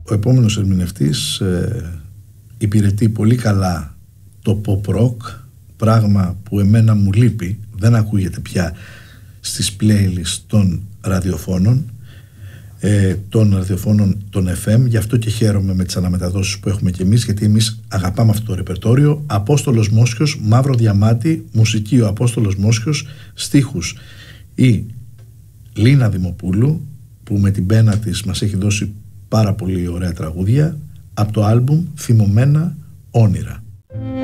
Ο επόμενος ερμηνευτής υπηρετεί πολύ καλά το pop rock, πράγμα που εμένα μου λείπει, δεν ακούγεται πια στις playlist των ραδιοφώνων, των FM. Γι' αυτό και χαίρομαι με τις αναμεταδόσεις που έχουμε και εμείς, γιατί εμείς αγαπάμε αυτό το ρεπερτόριο. Απόστολος Μόσχιος, Μαύρο Διαμάτι, μουσική ο Απόστολος Μόσχιος, στίχους η Λίνα Δημοπούλου, που με την πένα της μας έχει δώσει πάρα πολύ ωραία τραγούδια από το άλμπουμ Θυμωμένα Όνειρα.